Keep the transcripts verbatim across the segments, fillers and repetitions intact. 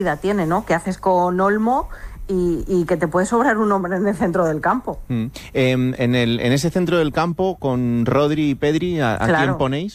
tiene, ¿no? ¿Qué haces con Olmo? Y, y que te puede sobrar un hombre en el centro del campo. Mm. Eh, en, el, en ese centro del campo, con Rodri y Pedri, ¿a, a Claro. quién ponéis?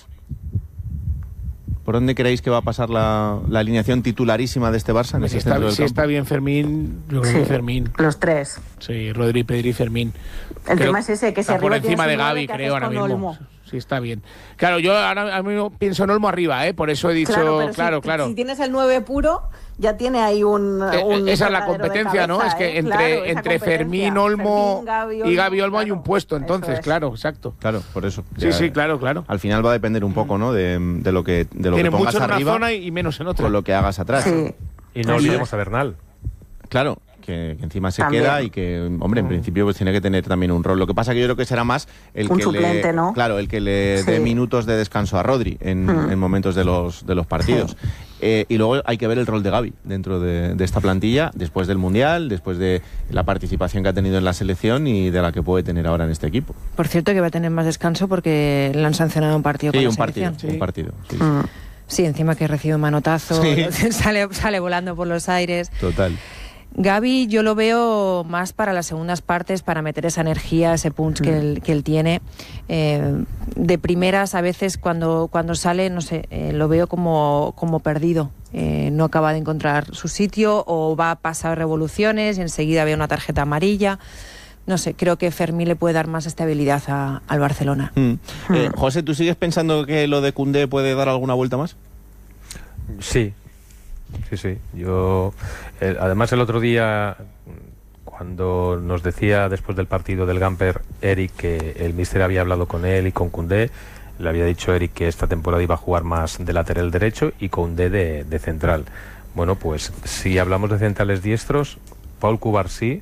¿Por dónde creéis que va a pasar la, la alineación titularísima de este Barça? En Si ese está, centro del si campo? está bien Fermín, yo creo Sí, que Fermín. los tres. Sí, Rodri, Pedri y Fermín. El Creo tema es ese, que si está por arriba encima tienes de un Gavi, nueve, ¿qué creo, haces ahora con mismo. Olmo? Sí, está bien. Claro, yo ahora mismo pienso en Olmo arriba, ¿eh? Por eso he dicho, Claro, pero claro, si, claro. si tienes el nueve puro, ya tiene ahí un, Eh, un esa es la cortadero de competencia, ¿no? cabeza, Es que ¿eh? entre, Claro, esa entre Fermín, competencia. Olmo, Fermín, Gavi, y Gavi Olmo hay claro, un puesto, eso entonces, es. claro, exacto. Claro, por eso. Sí, Ya, sí, claro, claro. Al final va a depender un poco, ¿no? De, de lo que, de lo Tiene que pongas mucho en una arriba zona y menos en otra. con lo que hagas atrás. Sí. Y no Así olvidemos es. a Bernal. Claro, que, que encima se También. queda y que, hombre, en principio pues tiene que tener también un rol. Lo que pasa que yo creo que será más el Un que suplente, le, ¿no? claro, el que le Sí. dé minutos de descanso a Rodri en, Mm. en momentos de los de los partidos. Eh, y luego hay que ver el rol de Gavi dentro de, de esta plantilla, después del Mundial, después de la participación que ha tenido en la selección y de la que puede tener ahora en este equipo. Por cierto, que va a tener más descanso porque le han sancionado un partido Sí, con la un partido, selección. un partido. Sí, Mm. Sí, encima que recibe un manotazo, Sí. sale, sale volando por los aires. total. Gavi yo lo veo más para las segundas partes, para meter esa energía, ese punch que, él, que él tiene. Eh, de primeras, a veces cuando, cuando sale, no sé, eh, lo veo como, como perdido. Eh, no acaba de encontrar su sitio o va a pasar revoluciones y enseguida ve una tarjeta amarilla. No sé, creo que Fermín le puede dar más estabilidad a, al Barcelona. Mm. Eh, José, ¿tú sigues pensando que lo de Koundé puede dar alguna vuelta más? Sí, sí, sí. Yo, eh, además el otro día, cuando nos decía después del partido del Gamper Eric que el míster había hablado con él y con Koundé, le había dicho Eric que esta temporada iba a jugar más de lateral derecho y Koundé de, de central. Bueno, pues si hablamos de centrales diestros, Paul Cubarsí,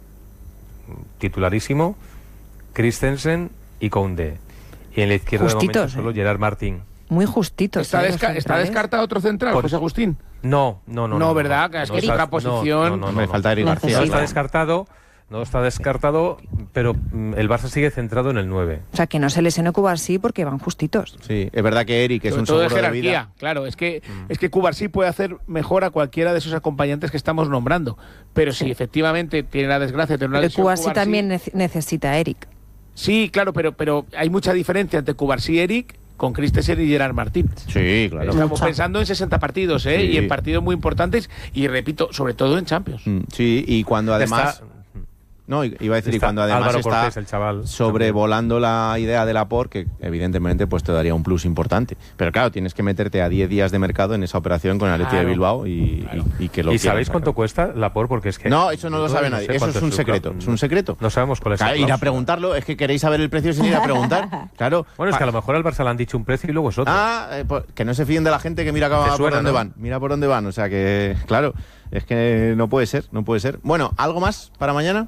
titularísimo, Christensen y Koundé. Y en la izquierda Justitos, de momento solo ¿eh? Gerard Martín. Muy justito. ¿Está, desca ¿Está descartado otro central, Por- José Agustín? No, no, no. No, ¿verdad? Que es que es otra está- posición. No, no, no, Me no. falta Eric García. No está Necesita. descartado, no está descartado, pero mm, el Barça sigue centrado en el nueve. O sea, que no se lesione Cubarsí porque van justitos. Sí, es verdad que Eric es Sobre un todo de seguro de jerarquía, vida. claro, es que es que Cubarsí puede hacer mejor a cualquiera de esos acompañantes que estamos nombrando, pero si efectivamente tiene la desgracia de tener una Pero lesión Cubarsí Cubarsí- también nece- necesita a Eric. Sí, claro, pero pero hay mucha diferencia entre Cubarsí y Eric con Christensen y Gerard Martín. Sí, claro. Estamos Mucha. pensando en sesenta partidos, ¿eh? Sí. Y en partidos muy importantes y repito, sobre todo en Champions. Mm, Sí, y cuando además... Está- No, iba a decir, y Está cuando además Álvaro está Cortés, el chaval, sobrevolando la idea de Laporte, que evidentemente pues te daría un plus importante. Pero claro, tienes que meterte a diez días de mercado en esa operación con el Athletic de Claro, Bilbao y, claro. y- y que lo ¿Y quieran sabéis sacar. cuánto cuesta Laporte? Porque es que No, eso no lo sabe nadie. sé Eso cuánto es un su secreto. clau- Es un secreto. No sabemos cuál es Claro, la ir a cláusula. preguntarlo, es que queréis saber el precio sin ir a preguntar. Claro. Bueno, es que a lo mejor al Barça le han dicho un precio y luego es otro. Ah, eh, pues, que no se fíen de la gente que mira acá Te por suena, dónde ¿no? van. Mira por dónde van. O sea que, claro, es que no puede ser, no puede ser. Bueno, ¿algo más para mañana?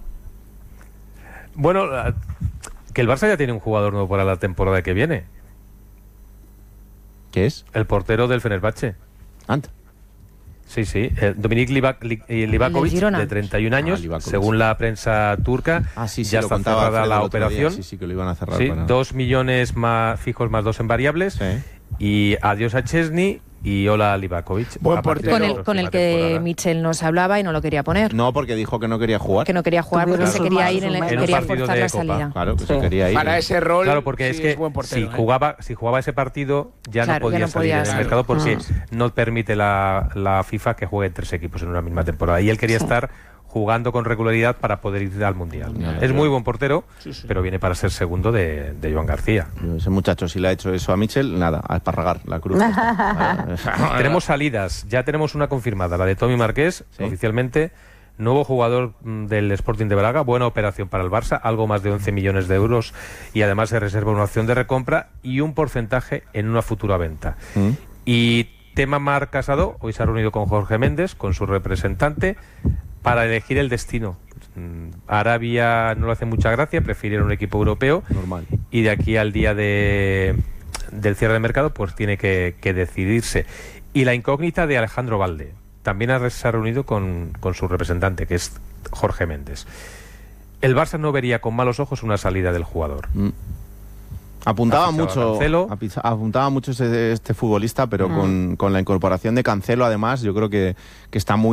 Bueno, la- que el Barça ya tiene un jugador nuevo para la temporada que viene. ¿Qué es? El portero del Fenerbahce. Anta. Sí, sí. eh, Dominik Liva- Li- eh, Livakovic, Del Girona. de treinta y un años, Ah, Livakovic. según la prensa turca. Ah, sí, sí, ya lo está contaba cerrada Alfredo la el otro día. operación. Sí, sí, que lo iban a cerrar. Sí, para- dos millones más fijos más dos en variables. Sí. Y adiós a Chesney y hola a Livakovic. Buen a partir de portero. Con la el, con próxima el que temporada. Michel nos hablaba y no lo quería poner. No, porque dijo que no quería jugar. Que no quería jugar porque Tuvieron se sus quería malos, ir, en sus el- malos. En un quería partido forzar de la Copa. salida. Claro, que Sí. se quería ir. Para ese rol, Claro, porque sí, es que buen portero, si ¿eh? jugaba si jugaba ese partido ya Claro, no podía ya no salir podía en el salir. mercado porque Ah. no permite la, la FIFA que jueguen tres equipos en una misma temporada. Y él quería estar jugando con regularidad para poder ir al Mundial. Ya, es ya. muy buen portero, Sí, sí. pero viene para ser segundo de, de Joan García. Ese muchacho, si le ha hecho eso a Michel, nada, a esparragar la cruz. Tenemos salidas, ya tenemos una confirmada, la de Tommy Marqués, Sí. oficialmente, nuevo jugador mm, del Sporting de Braga, buena operación para el Barça, algo más de once millones de euros y además se reserva una opción de recompra y un porcentaje en una futura venta. Mm. Y tema Marc Casado, hoy se ha reunido con Jorge Méndez, con su representante, para elegir el destino. Mm, Arabia no le hace mucha gracia, prefiere un equipo europeo. Normal. Y de aquí al día de, del cierre de mercado, pues tiene que, que decidirse. Y la incógnita de Alejandro Valde. También ha- se ha reunido con, con su representante, que es Jorge Méndez. El Barça no vería con malos ojos una salida del jugador. Mm. Apuntaba Ha fichado a mucho, Cancelo. api- apuntaba mucho este, este futbolista, pero con, con la incorporación de Cancelo, además, yo creo que, que está muy